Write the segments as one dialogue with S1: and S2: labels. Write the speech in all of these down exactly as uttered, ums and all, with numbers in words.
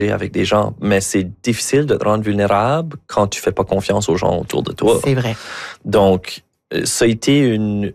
S1: avec des gens, mais c'est difficile de te rendre vulnérable quand tu fais pas confiance aux gens autour de toi.
S2: C'est vrai.
S1: Donc, ça a été une,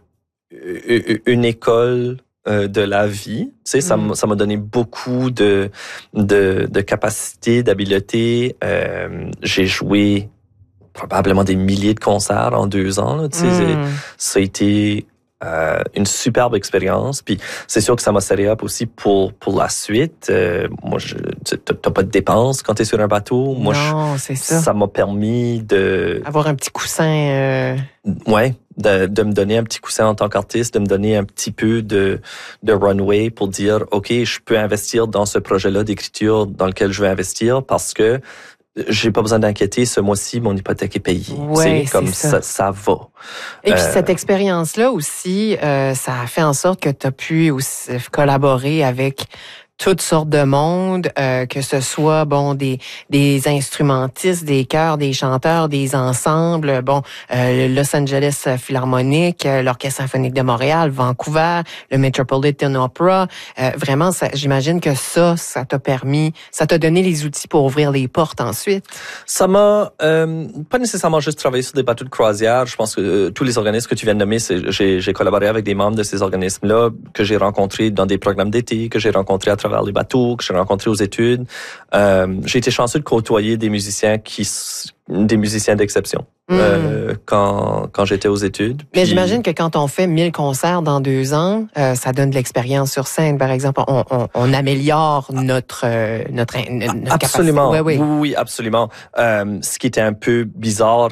S1: une école euh, de la vie. Tu sais, ça,
S2: Mm.
S1: ça m'a donné beaucoup de, de, de capacités, d'habiletés. Euh, j'ai joué probablement des milliers de concerts en deux ans. Là, tu sais,
S2: Mm.
S1: ça a été euh, une superbe expérience. Puis c'est sûr que ça m'a serré up aussi pour pour la suite. Euh, moi, je, t'as pas de dépenses quand t'es sur un bateau. Moi,
S2: non,
S1: je,
S2: c'est ça.
S1: Ça m'a permis de
S2: avoir un petit coussin. Euh...
S1: Ouais, de, de me donner un petit coussin en tant qu'artiste, de me donner un petit peu de de runway pour dire ok, je peux investir dans ce projet-là d'écriture dans lequel je veux investir parce que j'ai pas besoin d'inquiéter, ce mois-ci, mon hypothèque est payée.
S2: Ouais,
S1: c'est comme
S2: ça.
S1: ça, ça va.
S2: Et puis
S1: euh,
S2: cette expérience-là aussi, euh, ça a fait en sorte que tu as pu aussi collaborer avec toutes sortes de monde, euh, que ce soit bon des des instrumentistes, des chœurs, des chanteurs, des ensembles, bon euh, Los Angeles Philharmonic, euh, l'Orchestre symphonique de Montréal, Vancouver, le Metropolitan Opera. Euh, vraiment, ça, j'imagine que ça, ça t'a permis, ça t'a donné les outils pour ouvrir les portes ensuite.
S1: Ça m'a euh, pas nécessairement juste travaillé sur des bateaux de croisière. Je pense que euh, tous les organismes que tu viens de nommer, c'est, j'ai, j'ai collaboré avec des membres de ces organismes-là que j'ai rencontrés dans des programmes d'été, que j'ai rencontrés à travers les bateaux, que j'ai rencontrés aux études. Euh, j'ai été chanceux de côtoyer des musiciens qui, des musiciens d'exception mm. euh, quand quand j'étais aux études.
S2: Mais
S1: puis...
S2: j'imagine que quand on fait mille concerts dans deux ans, euh, ça donne de l'expérience sur scène. Par exemple, on, on, on améliore notre euh, notre, notre
S1: absolument.
S2: capacité. Oui, oui.
S1: oui, absolument. Euh, ce qui était un peu bizarre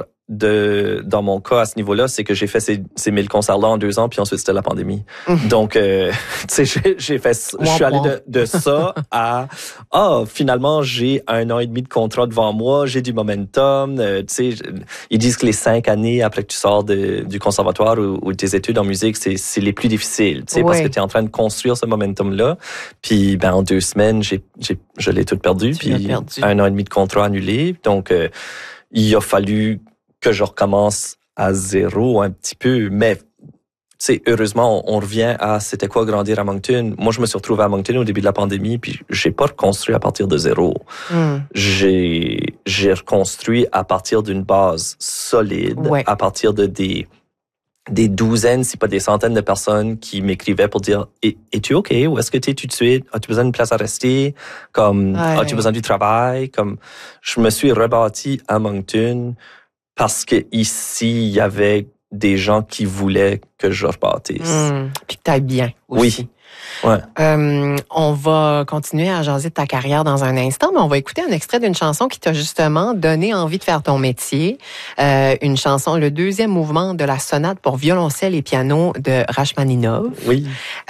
S1: de dans mon cas à ce niveau-là, c'est que j'ai fait ces ces mille concerts-là en deux ans, puis ensuite c'était la pandémie. Mm. Donc, euh, tu sais, j'ai, j'ai fait, je suis allé de, de ça à ah oh, finalement j'ai un an et demi de contrat devant moi, j'ai du momentum. Euh, tu sais, ils disent que les cinq années après que tu sors de, du conservatoire ou, ou tes études en musique, c'est c'est les plus difficiles, tu sais, oui. parce que tu es en train de construire ce momentum-là. Puis ben en deux semaines, j'ai j'ai je l'ai tout perdu, tu puis perdu. Un an et demi de contrat annulé. Donc euh, il a fallu que je recommence à zéro un petit peu, mais tu sais, heureusement, on, on revient à c'était quoi grandir à Moncton. Moi, je me suis retrouvé à Moncton au début de la pandémie, puis j'ai pas reconstruit à partir de zéro. Mm. J'ai j'ai reconstruit à partir d'une base solide, ouais. à partir de des des douzaines, si pas des centaines de personnes qui m'écrivaient pour dire es, es-tu OK? Où est-ce que tu es tout de suite? As-tu besoin d'une place à rester? Comme ouais. As-tu besoin du travail? Comme je me suis rebâti à Moncton. Parce que ici, il y avait des gens qui voulaient que je rebâtisse.
S2: Mmh, puis que t'ailles bien aussi.
S1: Oui. Ouais.
S2: Euh, on va continuer à jaser de ta carrière dans un instant, mais on va écouter un extrait d'une chanson qui t'a justement donné envie de faire ton métier. Euh, une chanson, le deuxième mouvement de la sonate pour violoncelle et piano de Rachmaninov.
S1: Oui.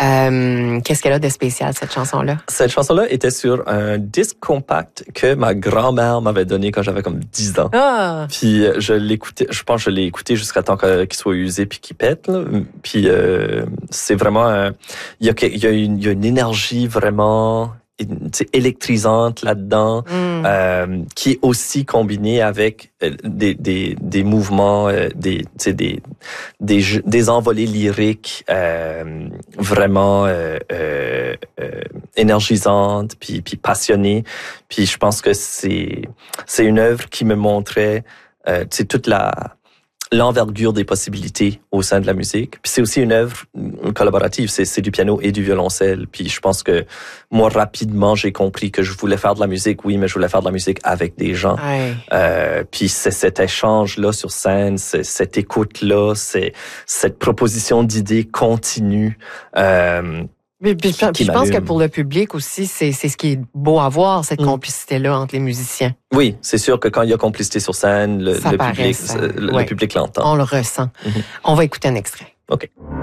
S2: Euh, qu'est-ce qu'elle a de spécial, cette chanson-là?
S1: Cette chanson-là était sur un disque compact que ma grand-mère m'avait donné quand j'avais comme dix ans.
S2: Ah!
S1: Puis je l'écoutais, je pense que je l'ai écouté jusqu'à temps qu'il soit usé puis qu'il pète. Là. Puis euh, c'est vraiment... Euh, il y a Il y, a une, il y a une énergie vraiment électrisante là-dedans, mm. euh, qui est aussi combinée avec des, des, des mouvements, euh, des, des, des, des envolées lyriques euh, vraiment euh, euh, euh, énergisantes, puis, puis passionnées. Puis je pense que c'est, c'est une œuvre qui me montrait euh, toute la... l'envergure des possibilités au sein de la musique. Puis c'est aussi une œuvre collaborative, c'est, c'est du piano et du violoncelle. Puis je pense que moi, rapidement, j'ai compris que je voulais faire de la musique, oui, mais je voulais faire de la musique avec des gens.
S2: Ouais.
S1: Euh, puis c'est cet échange-là sur scène, c'est cette écoute-là, c'est cette proposition d'idées continue. Euh,
S2: Puis, puis, puis je pense que pour le public aussi, c'est, c'est ce qui est beau à voir, cette mmh. complicité-là entre les musiciens.
S1: Oui, c'est sûr que quand il y a complicité sur scène, le, le,
S2: paraît,
S1: public,
S2: ça.
S1: le,
S2: ouais.
S1: le public l'entend.
S2: On le ressent. Mmh. On va écouter un extrait.
S1: OK.